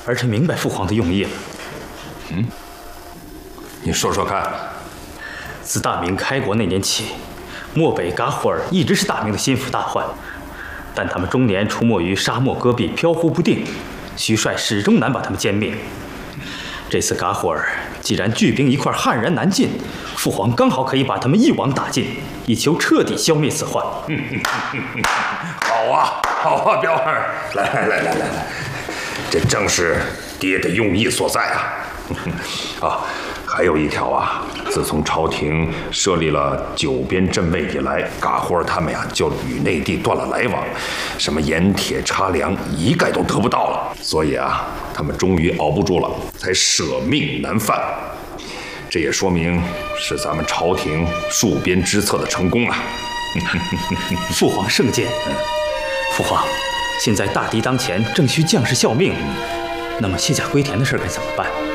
儿臣明白父皇的用意了。 你说说看。 自大明开国那年起，漠北噶胡尔一直是大明的心腹大患，但他们终年出没于沙漠戈壁，飘忽不定，蟋蟀始终难把他们歼灭。这次噶胡尔既然聚兵一块，悍然南进，父皇刚好可以把他们一网打尽，以求彻底消灭此患。 好啊，好啊，彪儿，来，这正是爹的用意所在啊！啊，还有一条啊，自从朝廷设立了九边镇卫以来，噶胡尔他们呀就与内地断了来往，什么盐铁插粮一概都得不到了，所以啊，他们终于熬不住了，才舍命南犯。这也说明是咱们朝廷戍边之策的成功啊！ 父皇圣鉴。父皇，现在大敌当前，正需将士效命。那么卸甲归田的事该怎么办？